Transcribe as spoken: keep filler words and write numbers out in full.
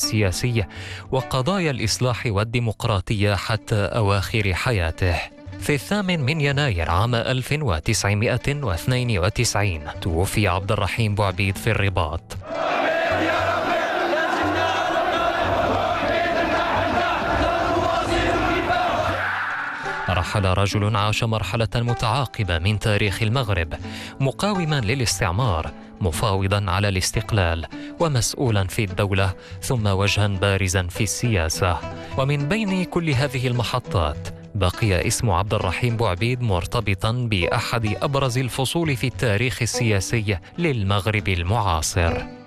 السياسي وقضايا الإصلاح والديمقراطية حتى أواخر حياته. في الثامن من يناير عام ألف وتسعمائة واثنين وتسعين توفي عبد الرحيم بوعبيد في الرباط. رحل رجل عاش مرحلة متعاقبة من تاريخ المغرب، مقاوما للاستعمار، مفاوضا على الاستقلال، ومسؤولا في الدولة، ثم وجها بارزا في السياسة. ومن بين كل هذه المحطات بقي اسم عبد الرحيم بوعبيد مرتبطا بأحد أبرز الفصول في التاريخ السياسي للمغرب المعاصر.